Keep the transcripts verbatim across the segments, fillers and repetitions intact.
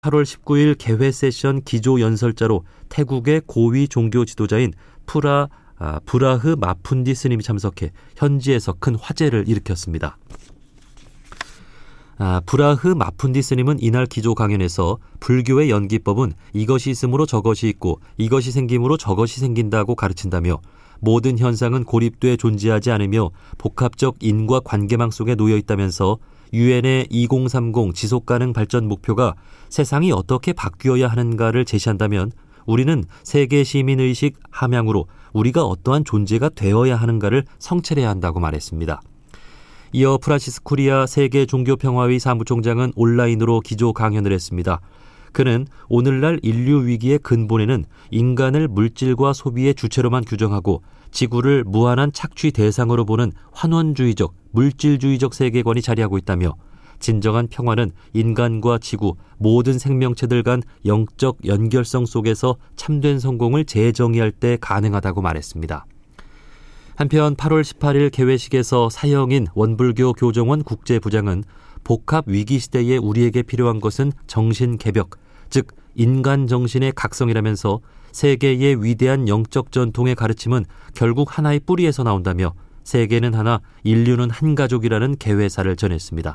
팔월 십구일 개회 세션 기조연설자로 태국의 고위 종교 지도자인 프라, 아, 브라흐 마푼디 스님이 참석해 현지에서 큰 화제를 일으켰습니다. 아, 브라흐 마푼디 스님은 이날 기조 강연에서 불교의 연기법은 이것이 있으므로 저것이 있고 이것이 생김으로 저것이 생긴다고 가르친다며 모든 현상은 고립돼 존재하지 않으며 복합적 인과 관계망 속에 놓여 있다면서 유엔의 이공삼공 지속가능 발전 목표가 세상이 어떻게 바뀌어야 하는가를 제시한다면 우리는 세계 시민의식 함양으로 우리가 어떠한 존재가 되어야 하는가를 성찰해야 한다고 말했습니다. 이어 프란시스 쿠리아 세계 종교평화위 사무총장은 온라인으로 기조 강연을 했습니다. 그는 오늘날 인류 위기의 근본에는 인간을 물질과 소비의 주체로만 규정하고 지구를 무한한 착취 대상으로 보는 환원주의적, 물질주의적 세계관이 자리하고 있다며 진정한 평화는 인간과 지구, 모든 생명체들 간 영적 연결성 속에서 참된 성공을 재정의할 때 가능하다고 말했습니다. 한편 팔월 십팔일 개회식에서 사형인 원불교 교정원 국제부장은 복합 위기 시대에 우리에게 필요한 것은 정신개벽, 즉 인간 정신의 각성이라면서 세계의 위대한 영적 전통의 가르침은 결국 하나의 뿌리에서 나온다며 세계는 하나, 인류는 한 가족이라는 개회사를 전했습니다.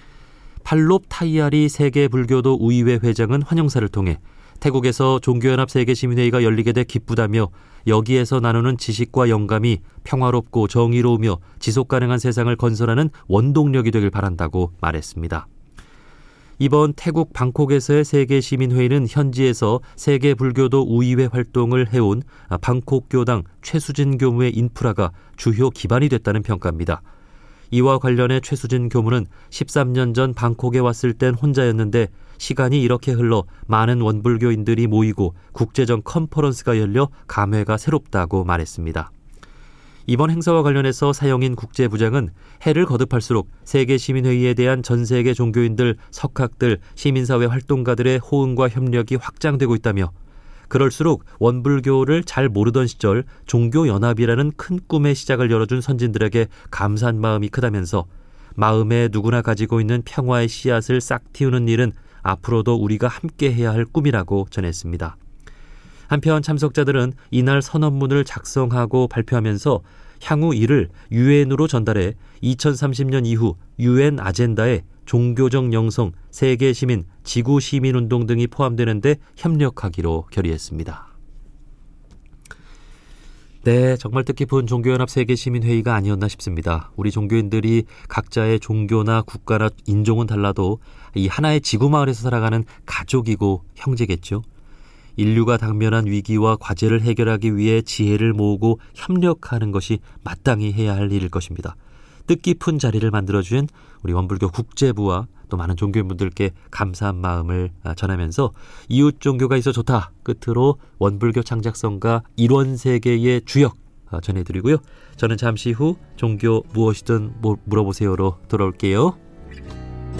팔롭 타이아리 세계불교도 의회 회장은 환영사를 통해 태국에서 종교연합 세계시민회의가 열리게 돼 기쁘다며 여기에서 나누는 지식과 영감이 평화롭고 정의로우며 지속가능한 세상을 건설하는 원동력이 되길 바란다고 말했습니다. 이번 태국 방콕에서의 세계시민회의는 현지에서 세계불교도 의회 활동을 해온 방콕교당 최수진 교무의 인프라가 주요 기반이 됐다는 평가입니다. 이와 관련해 최수진 교무는 십삼 년 전 방콕에 왔을 땐 혼자였는데 시간이 이렇게 흘러 많은 원불교인들이 모이고 국제적 컨퍼런스가 열려 감회가 새롭다고 말했습니다. 이번 행사와 관련해서 사형인 국제부장은 해를 거듭할수록 세계시민회의에 대한 전 세계 종교인들, 석학들, 시민사회 활동가들의 호응과 협력이 확장되고 있다며 그럴수록 원불교를 잘 모르던 시절 종교연합이라는 큰 꿈의 시작을 열어준 선진들에게 감사한 마음이 크다면서 마음에 누구나 가지고 있는 평화의 씨앗을 싹 틔우는 일은 앞으로도 우리가 함께 해야 할 꿈이라고 전했습니다. 한편 참석자들은 이날 선언문을 작성하고 발표하면서 향후 이를 유엔으로 전달해 이천삼십 년 이후 유엔 아젠다에 종교적 영성, 세계 시민, 지구 시민 운동 등이 포함되는 데 협력하기로 결의했습니다. 네, 정말 뜻깊은 종교연합 세계시민회의가 아니었나 싶습니다. 우리 종교인들이 각자의 종교나 국가나 인종은 달라도 이 하나의 지구마을에서 살아가는 가족이고 형제겠죠. 인류가 당면한 위기와 과제를 해결하기 위해 지혜를 모으고 협력하는 것이 마땅히 해야 할 일일 것입니다. 뜻깊은 자리를 만들어준 우리 원불교 국제부와 또 많은 종교인분들께 감사한 마음을 전하면서 이웃 종교가 있어 좋다 끝으로 원불교 창작성가 일원세계의 주역 전해드리고요. 저는 잠시 후 종교 무엇이든 물어보세요로 돌아올게요.